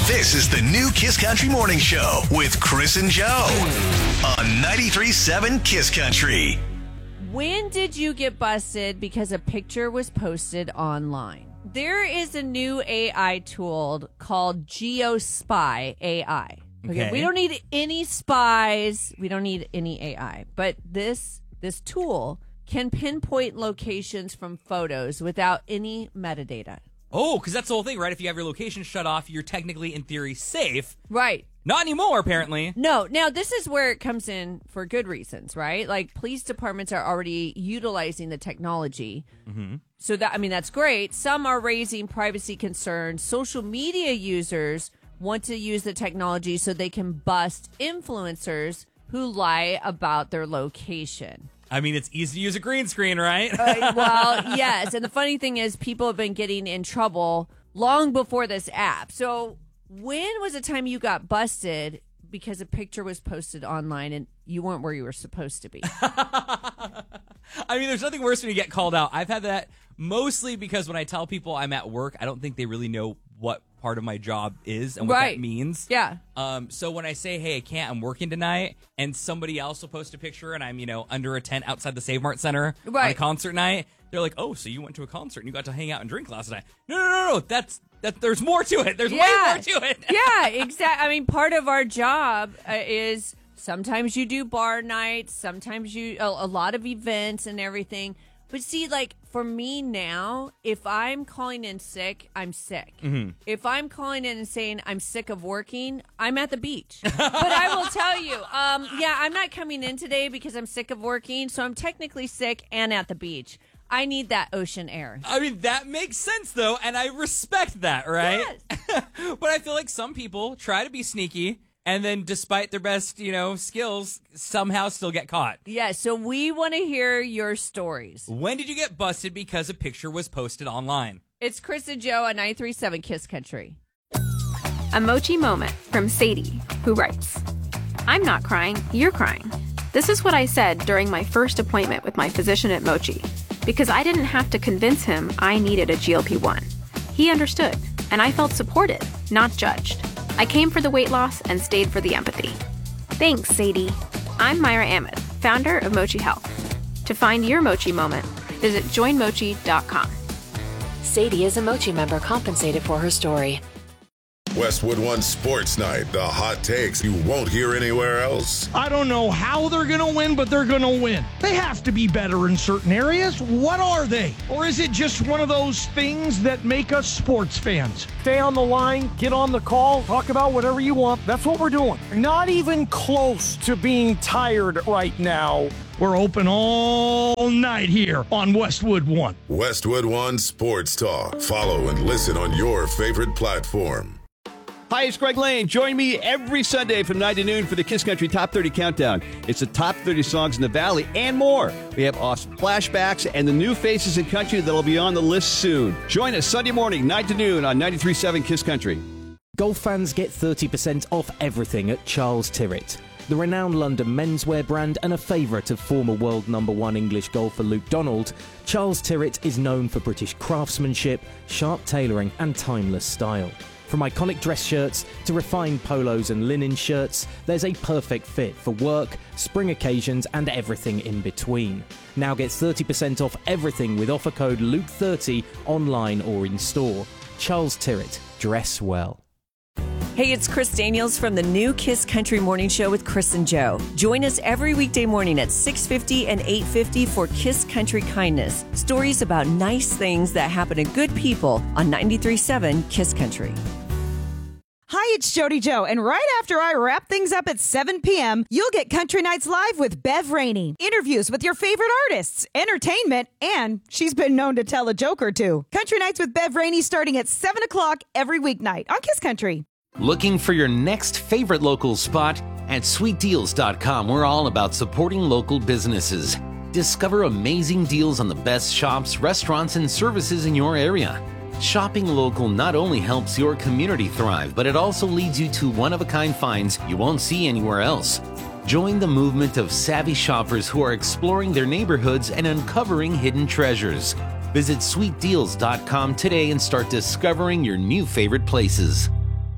This is the new Kiss Country Morning Show with Chris and Joe on 93.7 Kiss Country. When did you get busted because a picture was posted online? There is a new AI tool called GeoSpy AI. Okay. We don't need any spies. We don't need any AI. But this tool can pinpoint locations from photos without any metadata. Oh, because that's the whole thing, right? If you have your location shut off, you're technically, in theory, safe. Right. Not anymore, apparently. No. Now, this is where it comes in for good reasons, right? Like, police departments are already utilizing the technology. Mm-hmm. So, that's great. Some are raising privacy concerns. Social media users want to use the technology so they can bust influencers who lie about their location. It's easy to use a green screen, right? Well, yes. And the funny thing is people have been getting in trouble long before this app. So when was the time you got busted because a picture was posted online and you weren't where you were supposed to be? There's nothing worse when you get called out. I've had that mostly because when I tell people I'm at work, I don't think they really know what part of my job is and what that means. Yeah. So when I say, hey, I can't, I'm working tonight, and somebody else will post a picture and I'm, under a tent outside the Save Mart Center on a concert night, they're like, oh, so you went to a concert and you got to hang out and drink last night. No. There's more to it. There's way more to it. Yeah, exactly. Part of our job is sometimes you do bar nights, sometimes a lot of events and everything. But see, for me now, if I'm calling in sick, I'm sick. Mm-hmm. If I'm calling in and saying I'm sick of working, I'm at the beach. But I will tell you, I'm not coming in today because I'm sick of working, so I'm technically sick and at the beach. I need that ocean air. That makes sense, though, and I respect that, right? Yes. But I feel like some people try to be sneaky, and then despite their best, skills, somehow still get caught. Yeah, so we want to hear your stories. When did you get busted because a picture was posted online? It's Chris and Joe on 93.7 Kiss Country. A Mochi moment from Sadie, who writes, I'm not crying, you're crying. This is what I said during my first appointment with my physician at Mochi, because I didn't have to convince him I needed a GLP-1. He understood, and I felt supported, not judged. I came for the weight loss and stayed for the empathy. Thanks, Sadie. I'm Myra Ahmed, founder of Mochi Health. To find your Mochi moment, visit joinmochi.com. Sadie is a Mochi member compensated for her story. Westwood One Sports Night, the hot takes you won't hear anywhere else. I don't know how they're going to win, but they're going to win. They have to be better in certain areas. What are they? Or is it just one of those things that make us sports fans? Stay on the line, get on the call, talk about whatever you want. That's what we're doing. Not even close to being tired right now. We're open all night here on Westwood One. Westwood One Sports Talk. Follow and listen on your favorite platform. Hi, it's Greg Lane. Join me every Sunday from 9 to noon for the Kiss Country Top 30 Countdown. It's the top 30 songs in the Valley and more. We have awesome flashbacks and the new faces in country that'll be on the list soon. Join us Sunday morning, 9 to noon on 93.7 Kiss Country. Golf fans get 30% off everything at Charles Tyrrett. The renowned London menswear brand and a favourite of former world #1 English golfer Luke Donald, Charles Tyrrett is known for British craftsmanship, sharp tailoring and timeless style. From iconic dress shirts to refined polos and linen shirts, there's a perfect fit for work, spring occasions and everything in between. Now get 30% off everything with offer code LUKE30 online or in store. Charles Tyrrett, dress well. Hey, it's Chris Daniels from the new Kiss Country Morning Show with Chris and Joe. Join us every weekday morning at 6:50 and 8:50 for Kiss Country Kindness. Stories about nice things that happen to good people on 93.7 Kiss Country. Hi, it's Jody Joe, and right after I wrap things up at 7 p.m., you'll get Country Nights Live with Bev Rainey. Interviews with your favorite artists, entertainment, and she's been known to tell a joke or two. Country Nights with Bev Rainey starting at 7 o'clock every weeknight on Kiss Country. Looking for your next favorite local spot? At sweetdeals.com, we're all about supporting local businesses. Discover amazing deals on the best shops, restaurants, and services in your area. Shopping local not only helps your community thrive, but it also leads you to one-of-a-kind finds you won't see anywhere else. Join the movement of savvy shoppers who are exploring their neighborhoods and uncovering hidden treasures. Visit sweetdeals.com today and start discovering your new favorite places.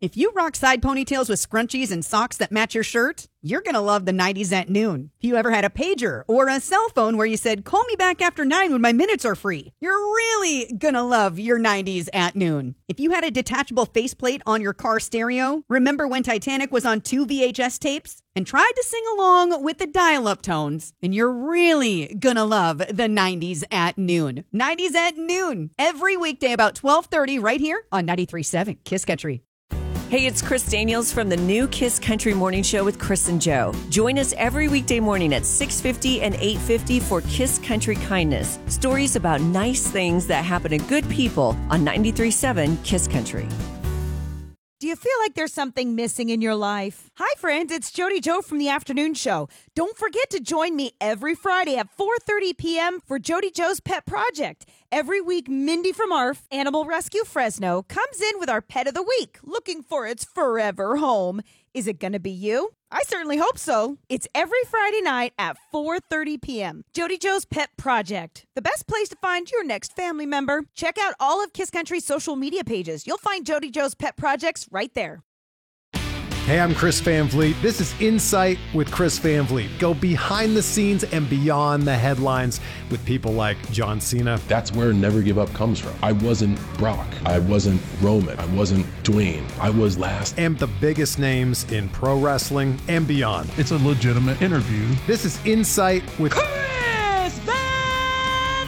If you rock side ponytails with scrunchies and socks that match your shirt, you're going to love the 90s at noon. If you ever had a pager or a cell phone where you said, call me back after 9 when my minutes are free, you're really going to love your 90s at noon. If you had a detachable faceplate on your car stereo, remember when Titanic was on 2 VHS tapes and tried to sing along with the dial-up tones, and you're really going to love the 90s at noon. 90s at noon, every weekday about 12:30 right here on 93.7 Kiss Country. Hey, it's Chris Daniels from the new Kiss Country Morning Show with Chris and Joe. Join us every weekday morning at 6:50 and 8:50 for Kiss Country Kindness. Stories about nice things that happen to good people on 93.7 Kiss Country. Do you feel like there's something missing in your life? Hi, friends. It's Jody Joe from The Afternoon Show. Don't forget to join me every Friday at 4:30 p.m. for Jody Joe's Pet Project. Every week, Mindy from ARF, Animal Rescue Fresno, comes in with our Pet of the Week, looking for its forever home. Is it going to be you? I certainly hope so. It's every Friday night at 4:30 p.m. Jody Joe's Pet Project, the best place to find your next family member. Check out all of Kiss Country's social media pages. You'll find Jody Joe's Pet Projects right there. Hey, I'm Chris Van Vliet. This is Insight with Chris Van Vliet. Go behind the scenes and beyond the headlines with people like John Cena. That's where Never Give Up comes from. I wasn't Brock. I wasn't Roman. I wasn't Dwayne. I was last. And the biggest names in pro wrestling and beyond. It's a legitimate interview. This is Insight with Chris Van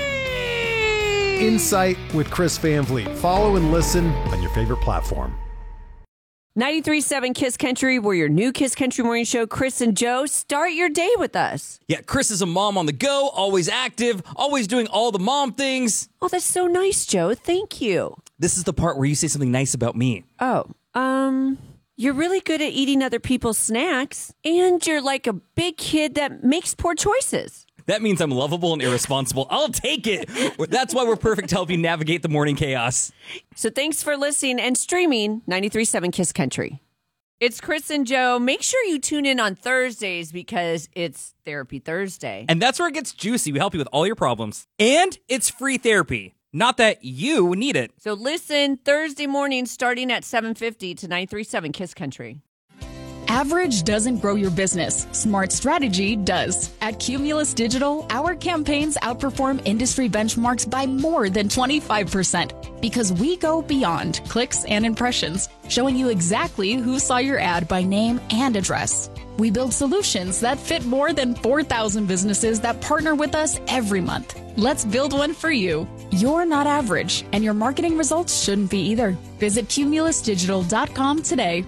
Vliet! Insight with Chris Van Vliet. Follow and listen on your favorite platform. 93.7 Kiss Country, we're your new Kiss Country Morning Show. Chris and Joe, start your day with us. Yeah, Chris is a mom on the go, always active, always doing all the mom things. Oh, that's so nice, Joe. Thank you. This is the part where you say something nice about me. Oh, you're really good at eating other people's snacks, and you're like a big kid that makes poor choices. That means I'm lovable and irresponsible. I'll take it. That's why we're perfect to help you navigate the morning chaos. So thanks for listening and streaming 93.7 Kiss Country. It's Chris and Joe. Make sure you tune in on Thursdays because it's Therapy Thursday. And that's where it gets juicy. We help you with all your problems. And it's free therapy. Not that you need it. So listen Thursday morning starting at 7:50 to 93.7 Kiss Country. Average doesn't grow your business. Smart strategy does. At Cumulus Digital, our campaigns outperform industry benchmarks by more than 25% because we go beyond clicks and impressions, showing you exactly who saw your ad by name and address. We build solutions that fit more than 4,000 businesses that partner with us every month. Let's build one for you. You're not average, and your marketing results shouldn't be either. Visit cumulusdigital.com today.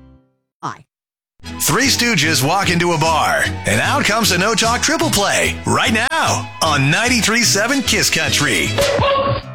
Three Stooges walk into a bar, and out comes a no-talk triple play right now on 93.7 Kiss Country.